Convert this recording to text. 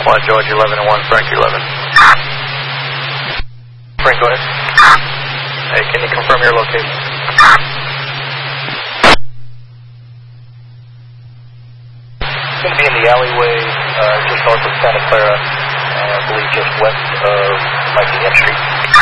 1 George 11 and 1 Frank 11. Frank, go ahead. Hey, can you confirm your location? It's going to be in the alleyway just north of Santa Clara, I believe just west of Mikey M Street.